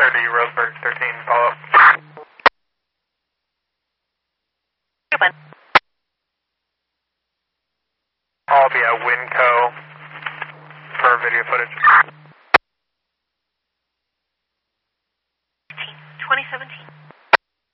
30 Roseburg 13, follow up. I'll be at Winco for video footage.